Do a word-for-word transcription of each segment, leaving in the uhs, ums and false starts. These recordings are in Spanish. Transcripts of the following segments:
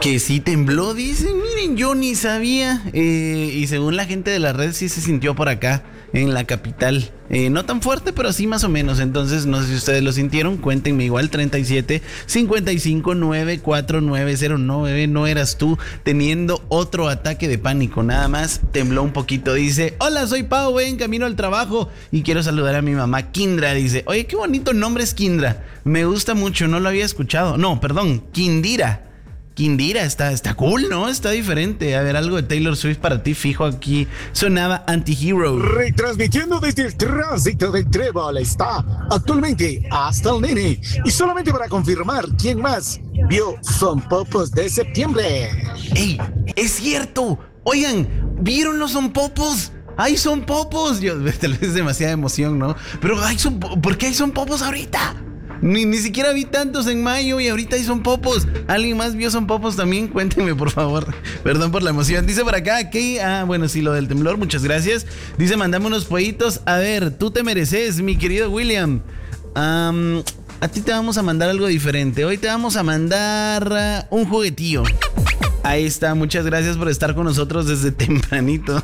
Que sí tembló, dicen, miren, yo ni sabía. Eh, y según la gente de la red sí se sintió por acá, en la capital. Eh, no tan fuerte, pero sí más o menos. Entonces, no sé si ustedes lo sintieron. Cuéntenme igual, treinta y siete, cincuenta y cinco, noventa y cuatro, noventa cero nueve. No eras tú teniendo otro ataque de pánico. Nada más tembló un poquito. Dice, hola, soy Pau, voy en camino al trabajo y quiero saludar a mi mamá, Kindra. Dice, oye, qué bonito nombre es Kindra. Me gusta mucho, no lo había escuchado. No, perdón, Kindira. Kindira, está, está cool, ¿no? Está diferente. A ver, algo de Taylor Swift para ti, fijo, aquí sonaba Anti-Hero. Retransmitiendo desde el tránsito del Trébol está actualmente hasta el nene. Y solamente para confirmar quién más vio Son Popos de septiembre. ¡Ey! ¡Es cierto! Oigan, ¿vieron los Son Popos? ¡Ay, Son Popos! Yo, tal vez es demasiada emoción, ¿no? Pero, ay, son, ¿por qué hay Son Popos ahorita? Ni, ni siquiera vi tantos en mayo y ahorita hay Son Popos. ¿Alguien más vio Son Popos también? Cuéntenme, por favor. Perdón por la emoción. Dice por acá que... Ah, bueno, sí, lo del temblor, muchas gracias. Dice, mandame unos pollitos. A ver, tú te mereces, mi querido William. Um, a ti te vamos a mandar algo diferente. Hoy te vamos a mandar uh, un juguetillo. Ahí está, muchas gracias por estar con nosotros desde tempranito.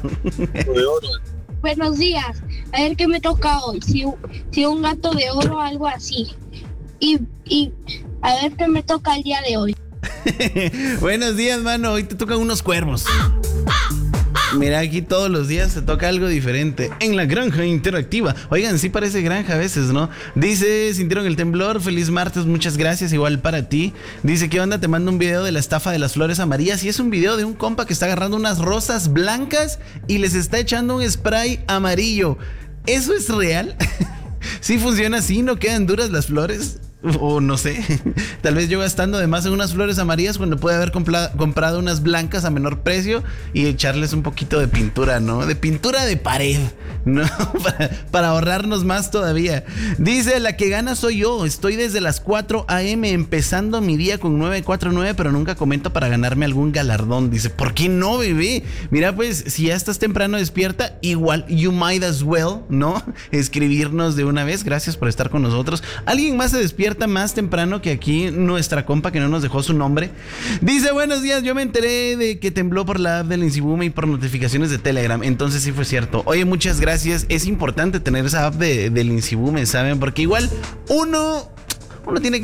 Buenos días. A ver qué me toca hoy. Si, si un gato de oro o algo así. Y, y a ver qué me toca el día de hoy. Buenos días, mano. Hoy te tocan unos cuervos. Mira, aquí todos los días te toca algo diferente en la granja interactiva. Oigan, sí parece granja a veces, ¿no? Dice, ¿sintieron el temblor? Feliz martes, muchas gracias, igual para ti. Dice, ¿qué onda? Te mando un video de la estafa de las flores amarillas. Y es un video de un compa que está agarrando unas rosas blancas y les está echando un spray amarillo. ¿Eso es real? ¿Sí funciona así? ¿No quedan duras las flores? O no sé, tal vez yo gastando de más en unas flores amarillas cuando puede haber compla- comprado unas blancas a menor precio y echarles un poquito de pintura, ¿no? De pintura de pared, ¿no? para, para ahorrarnos más todavía. Dice, la que gana soy yo, estoy desde las cuatro a.m. empezando mi día con nueve cuarenta y nueve, pero nunca comento para ganarme algún galardón. Dice, ¿por qué no, bebé? Mira, pues, si ya estás temprano despierta, igual, you might as well, ¿no? Escribirnos de una vez, gracias por estar con nosotros. ¿Alguien más se despierta más temprano que aquí nuestra compa que no nos dejó su nombre? Dice, buenos días, yo me enteré de que tembló por la app del Insibume y por notificaciones de Telegram, entonces sí fue cierto. Oye, muchas gracias, es importante tener esa app de, del Insibume, ¿saben? Porque igual uno, uno tiene que